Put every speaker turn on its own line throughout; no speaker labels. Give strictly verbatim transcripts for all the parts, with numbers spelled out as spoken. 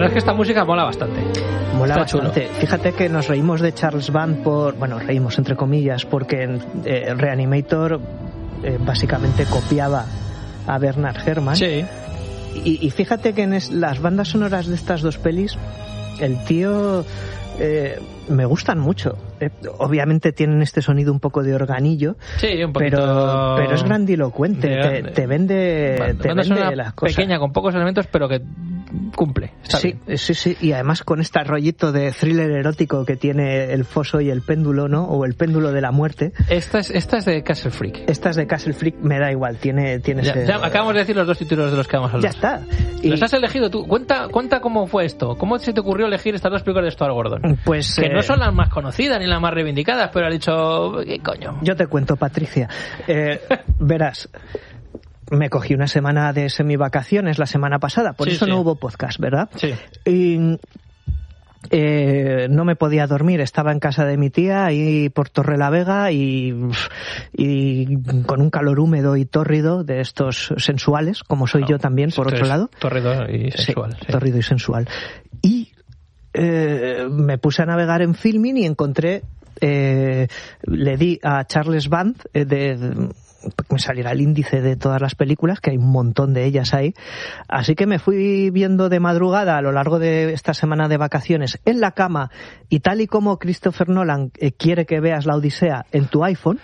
verdad es que esta música mola bastante.
Mola
Está
bastante.
chulo.
Fíjate que nos reímos de Charles Band por... Bueno, reímos entre comillas, porque en eh, Reanimator eh, básicamente copiaba a Bernard Herrmann.
Sí.
Y, y fíjate que en es, las bandas sonoras de estas dos pelis, el tío... Eh, me gustan mucho. Eh, obviamente tienen este sonido un poco de organillo,
sí, un poquito...
pero, pero es grandilocuente.
De,
te, te vende,
bueno,
te vende
una
las cosas.
Pequeña, con pocos elementos, pero que cumple. Está
sí,
bien.
sí, sí. Y además con este rollito de thriller erótico que tiene El foso y el péndulo, ¿no? O El péndulo de la muerte.
Esta es, esta es de Castle Freak.
Esta es de Castle Freak, me da igual. Tiene, tiene
ya,
ese...
ya acabamos de decir los dos títulos de los que vamos a hablar.
Ya está. Y...
¿Los has elegido tú? Cuenta, cuenta cómo fue esto. ¿Cómo se te ocurrió elegir estas dos películas de Stuart Gordon?
Pues...
Que
eh...
no son las más conocidas ni las más reivindicadas, pero has dicho... ¿Qué coño?
Yo te cuento, Patricia. Eh, verás... Me cogí una semana de semivacaciones la semana pasada, por
sí,
eso
sí.
no hubo podcast, ¿verdad?
Sí.
Y eh, no me podía dormir, estaba en casa de mi tía ahí por Torrelavega y, y con un calor húmedo y tórrido de estos sensuales, como soy no, yo también, por otro lado.
Tórrido y sensual.
Sí, sí. Tórrido y sensual. Y eh, me puse a navegar en Filmin y encontré, eh, le di a Charles Band eh, de... de me saliera el índice de todas las películas, que hay un montón de ellas ahí, así que me fui viendo de madrugada a lo largo de esta semana de vacaciones en la cama, y tal y como Christopher Nolan eh, quiere que veas la Odisea en tu iPhone,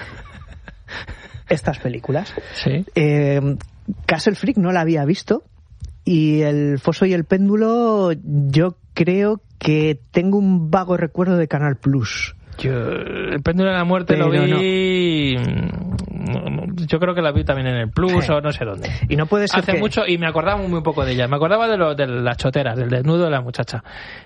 estas películas.
Sí.
eh, Castle Freak no la había visto, y El foso y el péndulo yo creo que tengo un vago recuerdo de Canal Plus.
Yo, El péndulo de la muerte
Pero
lo vi... No. Yo creo que la vi también en el Plus, sí. O no sé dónde.
Y no puede ser
Hace
que...
mucho, y me acordaba muy poco de ella. Me acordaba de, lo, de las choteras, del desnudo de la muchacha.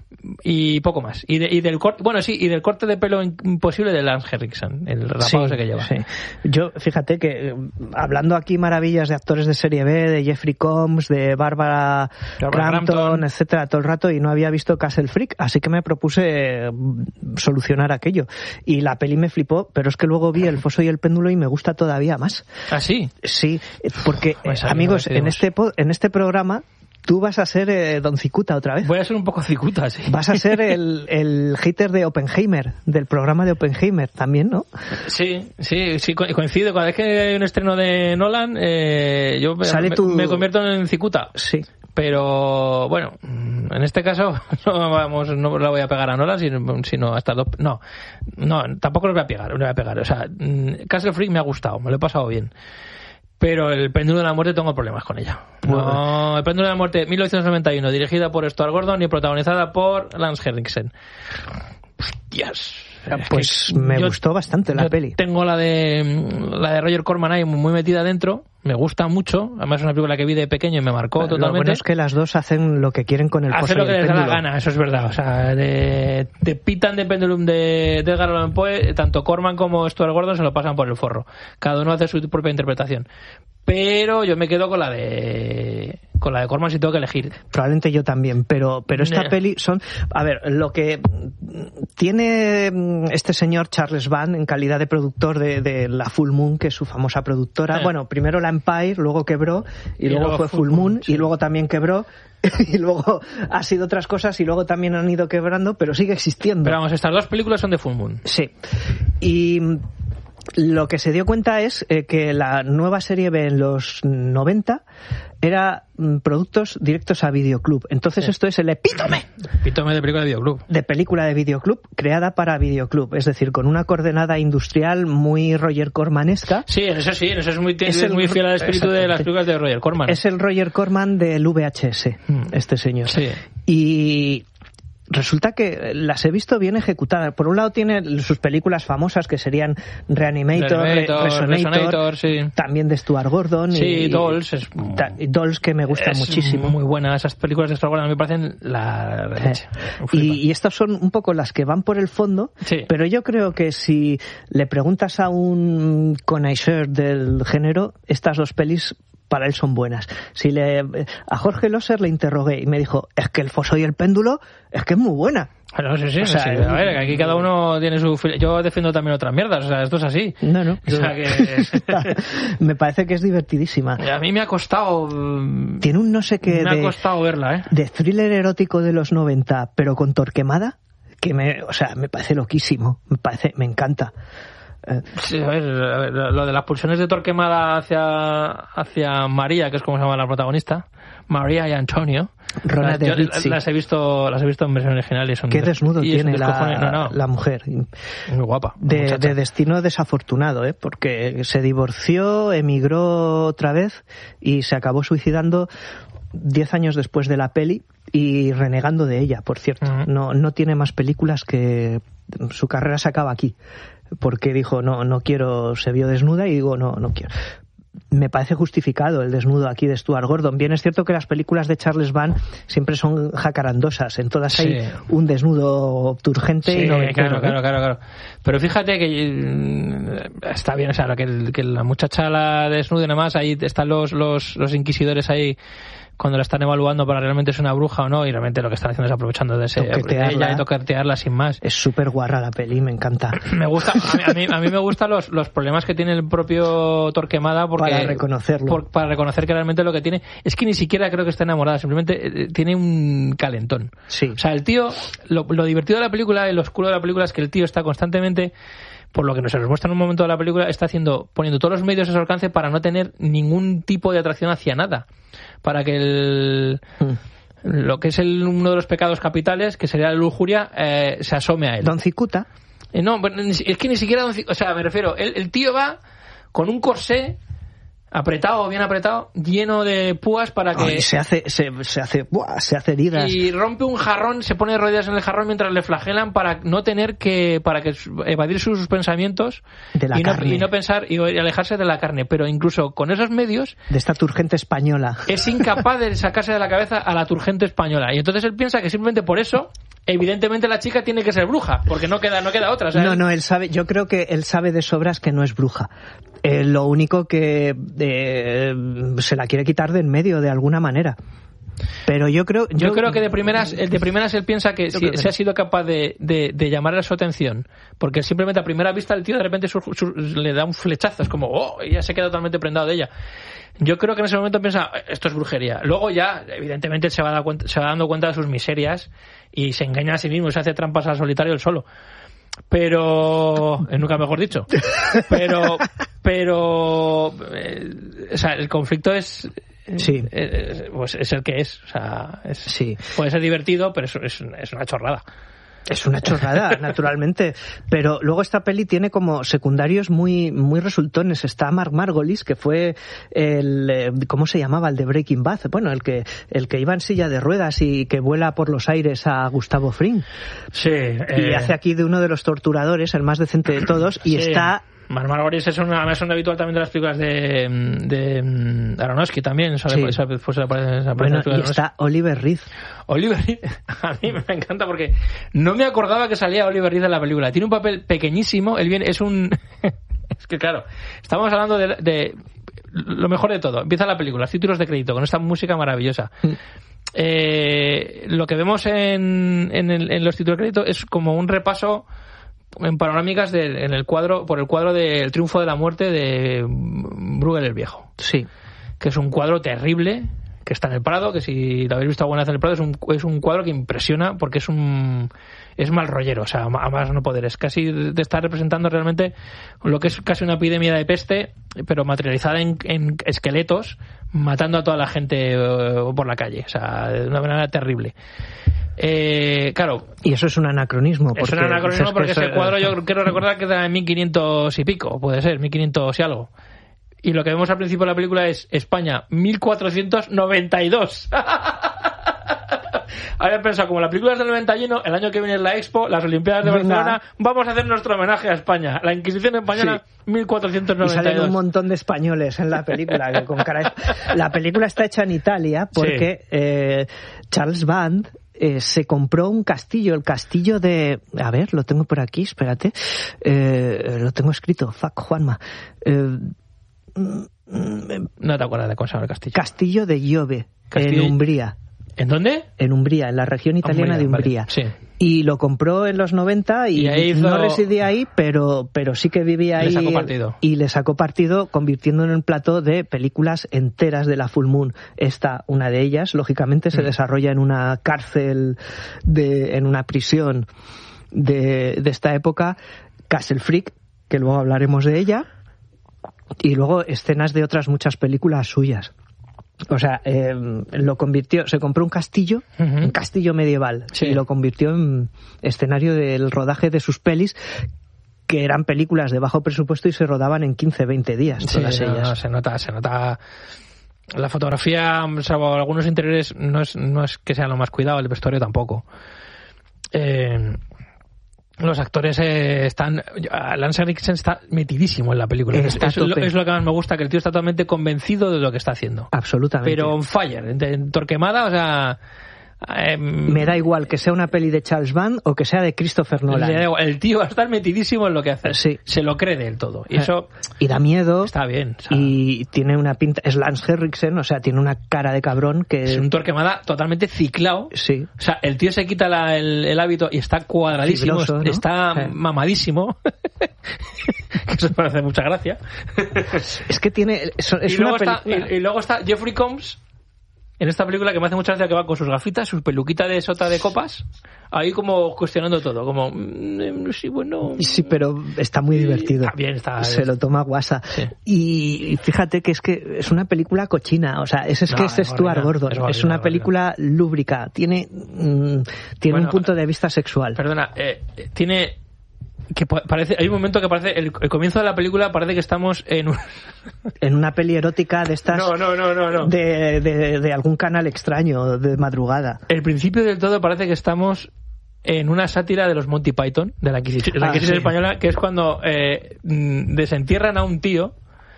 Y poco más. Y, de, y del corte, bueno, sí, y del corte de pelo imposible de Lance Henriksen, el rapado
sí,
ese que lleva.
Sí. Yo, fíjate que, hablando aquí maravillas de actores de serie B, de Jeffrey Combs, de Barbara Crampton, Crampton, etcétera, todo el rato, y no había visto Castle Freak, así que me propuse solucionar aquello. Y la peli me flipó, pero es que luego vi El foso y el péndulo y me gusta todavía más.
¿Ah, sí?
Sí, porque,
pues
amigos, en este, en este programa tú vas a ser eh, Don Cicuta otra vez.
Voy a ser un poco cicuta, sí.
Vas a ser el, el hater de Oppenheimer, del programa de Oppenheimer también, ¿no?
Sí, sí, sí, coincide. Cada vez que hay un estreno de Nolan, eh, yo
¿Sale
me,
tu...
me convierto en cicuta.
Sí.
Pero bueno, en este caso no vamos, no la voy a pegar a Nolan, sino, sino hasta dos. No, no, tampoco lo voy a pegar, lo voy a pegar. O sea, Castle Freak me ha gustado, me lo he pasado bien. Pero El péndulo de la muerte tengo problemas con ella. No, El péndulo de la muerte, mil novecientos noventa y uno, dirigida por Stuart Gordon y protagonizada por Lance Henriksen. Hostias.
Pues me gustó bastante la peli.
Tengo la de la de Roger Corman ahí muy metida dentro. Me gusta mucho. Además es una película que vi de pequeño y me marcó
lo
totalmente.
Lo bueno es que las dos hacen lo que quieren con el foso y el péndulo.
Hacen lo que les da la gana, eso es verdad. O sea, de, de Pitan de Pendulum de, de Edgar Allan Poe, tanto Corman como Stuart Gordon se lo pasan por el forro. Cada uno hace su propia interpretación. Pero yo me quedo con la de con la de Corman si tengo que elegir.
Probablemente yo también, pero pero esta yeah. peli son... A ver, lo que tiene este señor Charles Band en calidad de productor de, de la Full Moon, que es su famosa productora. Eh. Bueno, primero la Empire, luego quebró, y, y luego, luego fue Full Moon, Moon sí. Y luego también quebró, y luego ha sido otras cosas, y luego también han ido quebrando, pero sigue existiendo.
Pero vamos, estas dos películas son de Full Moon.
Sí. Y... lo que se dio cuenta es eh, que la nueva serie B en los noventa era mm, productos directos a Videoclub. Entonces sí. Esto es el epítome.
Epítome de película de Videoclub.
De película de Videoclub, creada para Videoclub. Es decir, con una coordenada industrial muy Roger Cormanesca.
Sí, en eso sí, en eso es muy, es el, muy fiel al espíritu de las películas de Roger Corman.
Es el Roger Corman del V H S, mm. este señor.
Sí.
Y... resulta que las he visto bien ejecutadas. Por un lado tiene sus películas famosas que serían Reanimator,
Reanimator
Resonator,
Resonator sí.
También de Stuart Gordon.
Sí,
y,
Dolls. Es,
y Dolls que me gustan
es
muchísimo.
Muy buenas. Esas películas de Stuart Gordon me parecen la leche.
Eh. Y, y estas son un poco las que van por el fondo,
sí.
Pero yo creo que si le preguntas a un connoisseur del género, estas dos pelis para él son buenas. Si le a Jorge Loser le interrogué y me dijo, es que El foso y el péndulo es que es muy buena.
Bueno, sí, sí,
o sea,
sí. A ver, aquí cada uno tiene su... Yo defiendo también otras mierdas, o sea, esto es así.
No, no.
O sea, que...
Me parece que es divertidísima.
A mí me ha costado...
Tiene un no sé qué
Me
de,
ha costado verla, ¿eh?
de thriller erótico de los noventa, pero con Torquemada, que me, o sea, me parece loquísimo. Me parece, me encanta.
Sí, a ver, a ver, lo de las pulsiones de Torquemada hacia, hacia María, que es como se llama la protagonista, María y Antonio.
Rona
las,
de
yo
Rizzi.
Las he visto, las he visto en versión original y son...
Qué desnudo
y
tiene la,
no, no.
la mujer.
Muy guapa.
De, de destino desafortunado, ¿eh? Porque se divorció, emigró otra vez y se acabó suicidando diez años después de la peli y renegando de ella, por cierto. Uh-huh. No, no tiene más películas, que su carrera se acaba aquí. Porque dijo, no, no quiero, se vio desnuda y digo, no, no quiero. Me parece justificado el desnudo aquí de Stuart Gordon. Bien es cierto que las películas de Charles Band siempre son jacarandosas. En todas sí. hay un desnudo turgente
sí,
y no
claro, claro, claro, claro. Pero fíjate que está bien, o sea, que, que la muchacha la desnude nada más, ahí están los, los, los inquisidores ahí cuando la están evaluando para realmente es una bruja o no, y realmente lo que están haciendo es aprovechando de, ese, de ella y toquetearla sin más.
Es súper guarra la peli, me encanta.
Me gusta, a mí, a mí, a mí me gustan los, los problemas que tiene el propio Torquemada porque,
para reconocerlo.
Por, para reconocer que realmente lo que tiene es que ni siquiera creo que esté enamorada, simplemente eh, tiene un calentón.
Sí.
O sea, el tío, lo, lo divertido de la película y lo oscuro de la película es que el tío está constantemente, por lo que nos muestra en un momento de la película, está haciendo, poniendo todos los medios a su alcance para no tener ningún tipo de atracción hacia nada. Para que el, mm. lo que es el, uno de los pecados capitales, que sería la lujuria, eh, se asome a él.
Don Cicuta.
Eh, no, es que ni siquiera Don Cicuta, o sea, me refiero, el, el tío va con un corsé apretado, bien apretado, lleno de púas para que...
Ay, se hace, se, se hace, buah, se hace heridas.
Y rompe un jarrón, se pone de rodillas en el jarrón mientras le flagelan para no tener que, para que evadir sus pensamientos
de la
y, no,
carne.
y no pensar y alejarse de la carne. Pero incluso con esos medios...
De esta turgente española.
Es incapaz de sacarse de la cabeza a la turgente española. Y entonces él piensa que simplemente por eso... Evidentemente la chica tiene que ser bruja, porque no queda, no queda otra. ¿sabes?
No, no, él sabe, yo creo que él sabe de sobras que no es bruja. Eh, lo único que eh, se la quiere quitar de en medio de alguna manera. Pero yo creo...
Yo,
yo
creo que de primeras, de primeras él piensa que si
que
se ha sido capaz de, de, de llamarle su atención, porque simplemente a primera vista el tío de repente su, su, le da un flechazo, es como, oh, y ya se queda totalmente prendado de ella. Yo creo que en ese momento piensa, esto es brujería. Luego ya, evidentemente, se va, da cuenta, se va dando cuenta de sus miserias y se engaña a sí mismo y se hace trampas al solitario él solo. Pero, nunca mejor dicho, pero, pero, eh, o sea, el conflicto es...
Sí.
Es, pues es el que es, o sea, es,
sí.
Puede ser divertido, pero es, es, es una chorrada.
Es una chorrada, naturalmente. Pero luego esta peli tiene como secundarios muy muy resultones. Está Mark Margolis, que fue el... ¿Cómo se llamaba? El de Breaking Bad. Bueno, el que el que iba en silla de ruedas y que vuela por los aires a Gustavo Fring.
Sí.
Eh... Y hace aquí de uno de los torturadores, el más decente de todos, y sí. está...
Mark Margolis es una es un habitual también de las películas de, de Aronofsky también. Esa,
sí.
esa, esa, esa, esa
bueno, y está Oliver Reed.
Oliver Reed, a mí me encanta porque no me acordaba que salía Oliver Reed en la película. Tiene un papel pequeñísimo. Él bien es un... es que claro, estamos hablando de, de lo mejor de todo. Empieza la película, títulos de crédito, con esta música maravillosa. Mm. Eh, lo que vemos en, en, el, en los títulos de crédito es como un repaso en panorámicas de, en el cuadro por el cuadro del Triunfo de la Muerte de Bruegel el Viejo.
Sí.
Que es un cuadro terrible, que está en el Prado, que si lo habéis visto alguna vez en el Prado, es un, es un cuadro que impresiona porque es un es mal rollero, o sea, a más no poder. Es casi de estar representando realmente lo que es casi una epidemia de peste, pero materializada en, en esqueletos, matando a toda la gente uh, por la calle, o sea, de una manera terrible. Eh, claro.
Y eso es un anacronismo.
Es un anacronismo porque ese cuadro yo quiero recordar que era de mil quinientos y pico, puede ser, mil quinientos y algo. Y lo que vemos al principio de la película es España, mil cuatrocientos noventa y dos. Había pensado, como la película es del noventa y uno, el año que viene es la Expo, las Olimpiadas de Barcelona, vamos a hacer nuestro homenaje a España. La Inquisición española, sí. mil cuatrocientos noventa y dos.
Y salen un montón de españoles en la película. Que con cara... La película está hecha en Italia porque sí. eh, Charles Band eh, se compró un castillo, el castillo de... A ver, lo tengo por aquí, espérate. Eh, lo tengo escrito, fuck, Juanma. Eh,
no te acuerdas de cómo se llama el castillo.
Castillo de Giove, castillo... en Umbría.
¿En dónde?
En Umbría, en la región italiana Umbría, de Umbría.
Vale, sí.
Y lo compró en los noventa y,
y hizo...
no residía ahí, pero, pero sí que vivía ahí.
Le sacó partido.
Y le sacó partido convirtiéndolo en un plató de películas enteras de la Full Moon. Esta, una de ellas, lógicamente, se mm. desarrolla en una cárcel, de, en una prisión de, de esta época, Castle Freak, que luego hablaremos de ella, y luego escenas de otras muchas películas suyas. O sea, eh, lo convirtió, se compró un castillo, uh-huh. un castillo medieval, sí. y lo convirtió en escenario del rodaje de sus pelis, que eran películas de bajo presupuesto y se rodaban en quince, veinte días, todas
sí,
ellas.
No, se nota, se nota. La fotografía, salvo algunos interiores, no es, no es que sea lo más cuidado, el vestuario tampoco. Eh, los actores eh, están... Lance Henriksen está metidísimo en la película.
Está
es, es, lo, es lo que más me gusta, que el tío está totalmente convencido de lo que está haciendo.
Absolutamente.
Pero on fire, en, en Torquemada, o sea... Eh,
me da igual que sea una peli de Charles Band o que sea de Christopher Nolan.
El tío va a estar metidísimo en lo que hace.
Sí.
Se lo cree del todo. Y eso...
Y da miedo.
Está bien. O sea,
y tiene una pinta... Es Lance Henriksen, o sea, tiene una cara de cabrón que...
Es un Torquemada totalmente ciclado.
Sí.
O sea, el tío se quita la, el, el hábito y está cuadradísimo. Fibroso, ¿no? Está eh. mamadísimo. Eso me parece mucha gracia.
Es que tiene... Es, es
y,
una
luego está,
película...
y, y luego está Jeffrey Combs en esta película, que me hace mucha gracia, que va con sus gafitas, sus peluquita de sota de copas, ahí como cuestionando todo, como mmm, sí, bueno...
Sí, pero está muy divertido.
Está bien, está...
Se lo toma guasa. Sí. Y fíjate que es que es una película cochina, o sea, es, es no, que es, es Stuart Gordon, es, horrible, es una película horrible. lúbrica, tiene, mmm, tiene bueno, un punto de vista sexual.
Perdona, eh, tiene... que parece, hay un momento que parece, el, el comienzo de la película parece que estamos en un...
en una peli erótica de estas,
no, no, no, no, no.
De, de, de algún canal extraño de madrugada.
El principio del todo parece que estamos en una sátira de los Monty Python, de la Inquisición, la Inquisición ah, sí. española, que es cuando eh, desentierran a un tío.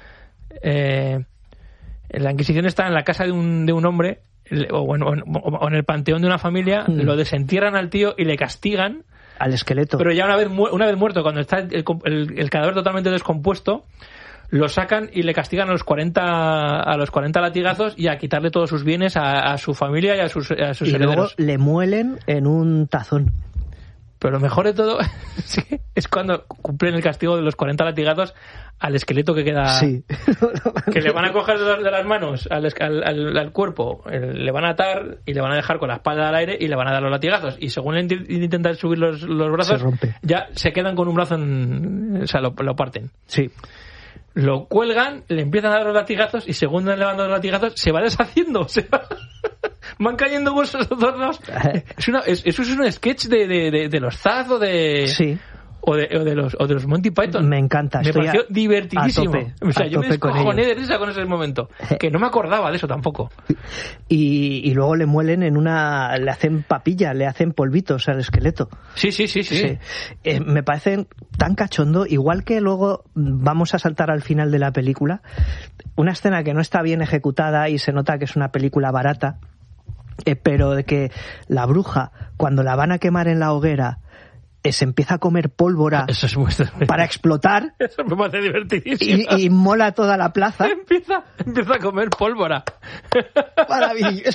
Eh, la Inquisición está en la casa de un, de un hombre, o, bueno, o, o en el panteón de una familia, mm. lo desentierran al tío y le castigan
al esqueleto.
Pero ya una vez, mu- una vez muerto, cuando está el, el, el cadáver totalmente descompuesto, lo sacan y le castigan a los cuarenta, a los cuarenta latigazos y a quitarle todos sus bienes a, a su familia y a sus, a sus
y
herederos.
Y luego le muelen en un tazón.
Pero lo mejor de todo es cuando cumplen el castigo de los cuarenta latigazos al esqueleto que queda...
Sí.
Que le van a coger de las manos al, al, al, al cuerpo, le van a atar y le van a dejar con la espalda al aire y le van a dar los latigazos. Y según intentan subir los, los brazos,
se rompe.
Ya se quedan con un brazo en... O sea, lo, lo parten.
Sí.
Lo cuelgan, le empiezan a dar los latigazos y según le van dando los latigazos se va deshaciendo, se va... van cayendo huesos tornos. Es una, es, eso es un sketch de, de, de, de los Zaz o de...
Sí.
O de, o de los o de los Monty Python.
Me encanta.
Me
Estoy
pareció
a,
divertidísimo.
A tope,
o sea,
a
yo me descojoné de risa con ese momento. Que no me acordaba de eso tampoco.
Y, y luego le muelen en una... Le hacen papilla, le hacen polvitos al esqueleto.
Sí, sí, sí, sí. sí.
Eh, me parecen tan cachondo, igual que luego vamos a saltar al final de la película. Una escena que no está bien ejecutada y se nota que es una película barata, eh, pero de que la bruja, cuando la van a quemar en la hoguera, se empieza a comer pólvora
eso es muy...
para explotar.
Eso me parece divertidísimo.
Y, y mola toda la plaza.
Empieza, empieza a comer pólvora.
Maravilloso.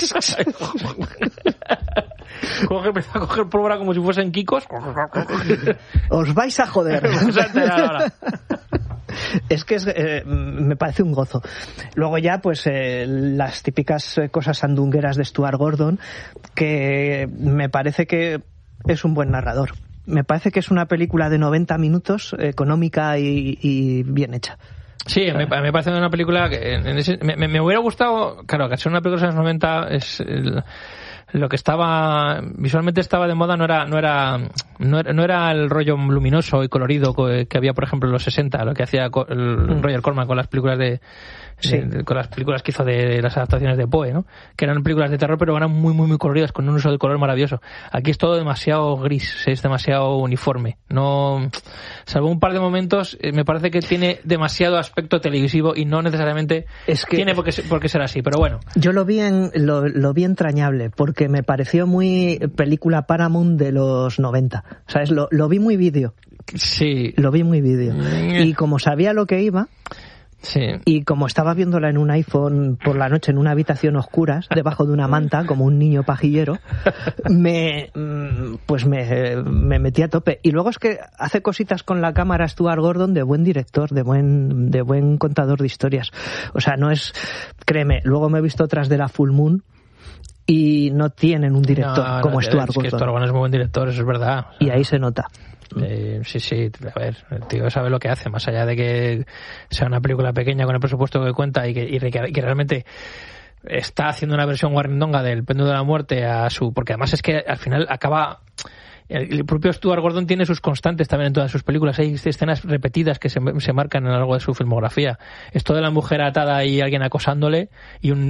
Coge, empieza a coger pólvora como si fuesen kikos.
Os vais a joder.
Vamos a enterar ahora.
Es que es, eh, me parece un gozo. Luego ya, pues, eh, las típicas cosas sandungueras de Stuart Gordon, que me parece que es un buen narrador. Me parece que es una película de noventa minutos, económica y, y bien hecha.
Sí, me, me parece una película que en ese, me, me hubiera gustado, claro, que ser una película de los noventa es el, lo que estaba visualmente estaba de moda, no era no era no era, no era el rollo luminoso y colorido que había, por ejemplo, en los sesenta, lo que hacía el, mm. Roger Corman con las películas de Sí. De, con las películas que hizo de las adaptaciones de Poe, ¿no? Que eran películas de terror, pero eran muy, muy, muy coloridas, con un uso de color maravilloso. Aquí es todo demasiado gris, es demasiado uniforme. No, salvo un par de momentos, me parece que tiene demasiado aspecto televisivo y no necesariamente es que tiene por qué, por qué ser así, pero bueno.
Yo lo vi, en, lo, lo vi entrañable, porque me pareció muy película Paramount de los noventa. ¿Sabes? Lo, lo vi muy vídeo.
Sí.
Lo vi muy vídeo. Y como sabía lo que iba...
Sí.
Y como estaba viéndola en un iPhone por la noche en una habitación oscura, debajo de una manta, como un niño pajillero, me pues me, me metí a tope. Y luego es que hace cositas con la cámara Stuart Gordon de buen director, de buen, de buen contador de historias. O sea, no es, créeme, luego me he visto otras de la Full Moon y no tienen un director
no,
como
no,
Stuart
es
Gordon.
Que Stuart Gordon es muy buen director, eso es verdad. O sea,
y ahí se nota.
Eh, sí, sí, a ver, el tío sabe lo que hace, más allá de que sea una película pequeña con el presupuesto que cuenta y que, y que, que realmente está haciendo una versión guarrindonga del Péndulo de la Muerte a su... Porque además es que al final acaba... El propio Stuart Gordon tiene sus constantes también en todas sus películas. Hay escenas repetidas que se, se marcan a lo largo de su filmografía. Esto de la mujer atada y alguien acosándole y un